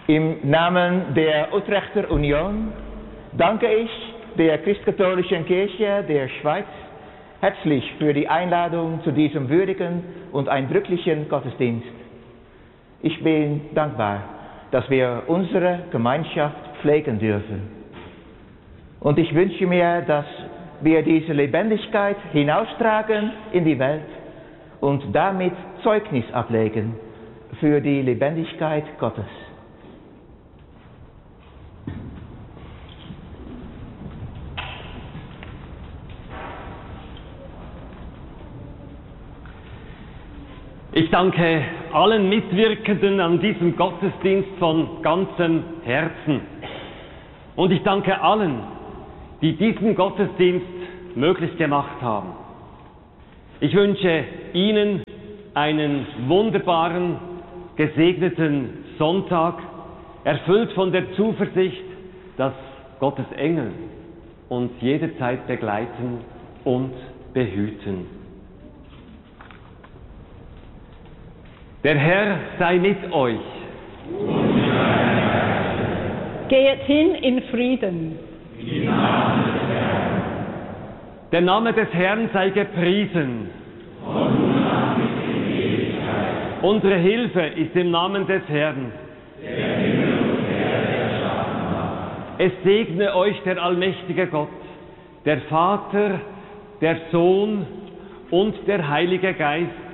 Im Namen der Utrechter Union danke ich der Christkatholischen Kirche der Schweiz herzlich für die Einladung zu diesem würdigen und eindrücklichen Gottesdienst. Ich bin dankbar, dass wir unsere Gemeinschaft pflegen dürfen. Und ich wünsche mir, dass wir diese Lebendigkeit hinaustragen in die Welt und damit Zeugnis ablegen für die Lebendigkeit Gottes. Ich danke allen Mitwirkenden an diesem Gottesdienst von ganzem Herzen. Und ich danke allen, die diesen Gottesdienst möglich gemacht haben. Ich wünsche Ihnen einen wunderbaren, gesegneten Sonntag, erfüllt von der Zuversicht, dass Gottes Engel uns jederzeit begleiten und behüten. Der Herr sei mit euch. Geht hin in Frieden. Der Name des Herrn sei gepriesen. Unsere Hilfe ist im Namen des Herrn. Es segne euch der allmächtige Gott, der Vater, der Sohn und der Heilige Geist.